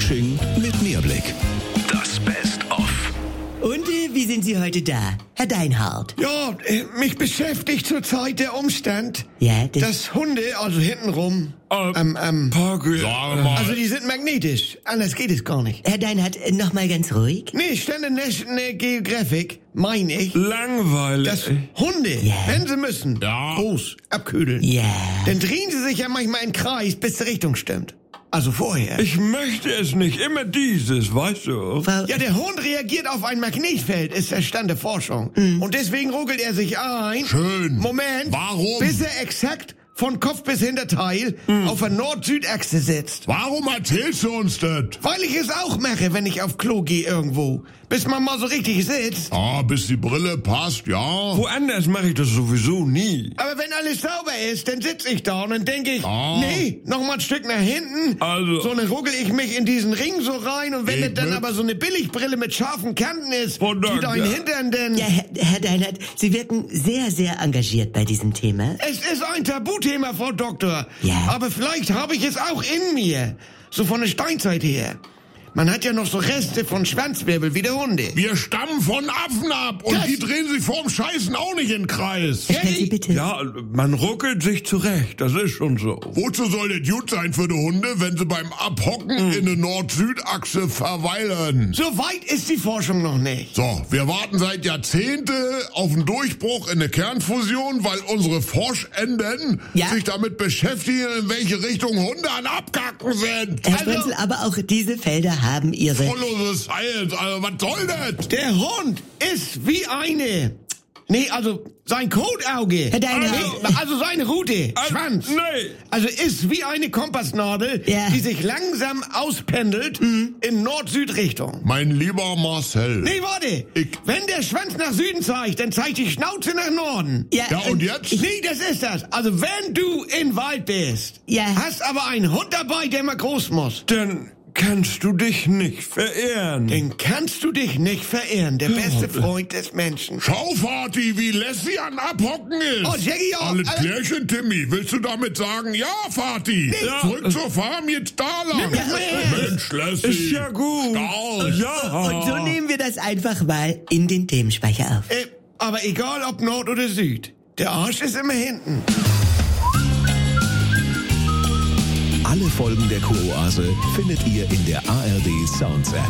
Fasching mit Mehrblick. Das Best-of. Und wie sind Sie heute da, Herr Deinhardt? Ja, mich beschäftigt zurzeit der Umstand, Ja, dass Hunde, also hintenrum, Pagel. also die sind magnetisch. Anders geht es gar nicht. Herr Deinhardt, noch mal ganz ruhig. Nee, stand in National Geographic, meine ich, Langweilig. dass Hunde, Ja. wenn sie müssen, Ja. groß abkühlen. Ja. Dann drehen sie sich ja manchmal im Kreis, bis die Richtung stimmt. Also vorher. Ich möchte es nicht. Immer dieses, weißt du? Frau, Ja, der Hund reagiert auf ein Magnetfeld, ist der Stand der Forschung. Und deswegen ruckelt er sich ein. Schön. Moment. Warum? Bis er exakt von Kopf bis Hinterteil auf der Nord-Süd-Achse sitzt. Warum erzählst du uns das? Weil ich es auch mache, wenn ich auf Klo gehe irgendwo. Bis man mal so richtig sitzt. Ah, bis die Brille passt, ja. Woanders mache ich das sowieso nie. Aber wenn alles sauber ist, dann sitze ich da und dann denke ich, Ah. nee, noch mal ein Stück nach hinten. Also- So, dann ruckel ich mich in diesen Ring so rein und wenn Ich das dann mit- aber so eine Billigbrille mit scharfen Kanten ist, Oh, danke. die deinen Hintern denn... ja, Herr Deinhardt, Sie wirken sehr, sehr engagiert bei diesem Thema. Es ist ein Tabuthema, Frau Doktor. Ja. Aber vielleicht habe ich es auch in mir. So von der Steinzeit her. Man hat ja noch so Reste von Schwanzwirbel wie der Hunde. Wir stammen von Affen ab und Das- die drehen sich vorm Scheißen auch nicht in den Kreis. Stellen Sie bitte. Ja, man ruckelt sich zurecht, das ist schon so. Wozu soll das gut sein für die Hunde, wenn sie beim Abhocken in der Nord-Süd-Achse verweilen? So weit ist die Forschung noch nicht. So, wir warten seit Jahrzehnten auf einen Durchbruch in der Kernfusion, weil unsere Forschenden Ja. sich damit beschäftigen, in welche Richtung Hunde an Abkacken sind. Herr Sprenzel, aber auch diese Felder haben ihre... Volllose Science, also was soll das? Der Hund ist wie eine... Nee, also sein Kotauge. Herr Deinhardt. Nee, also seine Rute, Schwanz. Nee. Also ist wie eine Kompassnadel, Ja. die sich langsam auspendelt in Nord-Süd-Richtung. Mein lieber Marcel. Nee, warte. Wenn der Schwanz nach Süden zeigt, dann zeigt die Schnauze nach Norden. Ja, und jetzt? Nee, das ist das. Also wenn du im Wald bist, Ja. hast aber einen Hund dabei, der mal groß muss, Dann kannst du dich nicht verehren. dann kannst du dich nicht verehren. Der beste Freund des Menschen. Schau, Vati, wie lässig an Abhocken ist. Oh, Jackie, ja. Alles klärchen, Timmy. Willst du damit sagen, ja, Vati? Ja. Zurück zur Farm, jetzt da lang. Nimm das her. Mensch, Lassie. Ist ja gut. Stolz. Ja. Und so nehmen wir das einfach mal in den Themenspeicher auf. Aber egal ob Nord oder Süd, der Arsch ist immer hinten. Alle Folgen der Kuroase findet ihr in der ARD Sounds App.